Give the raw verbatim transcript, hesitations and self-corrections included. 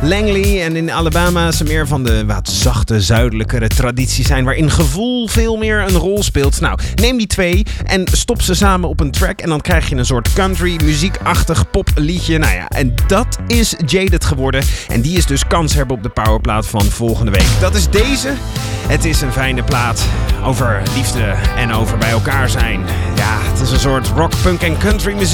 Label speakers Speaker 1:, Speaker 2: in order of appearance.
Speaker 1: Langley en in Alabama ze meer van de wat zachte, zuidelijkere tradities zijn waarin gevoel veel meer een rol speelt. Nou, neem die twee en stop ze samen op een track en dan krijg je een soort country, muziekachtig popliedje. Nou ja, en dat is Jaded geworden. En die is dus kans hebben op de powerplaat van volgende week. Dat is deze. Het is een fijne plaat over liefde en over bij elkaar zijn. Ja, het is een soort rock, punk en country muziek.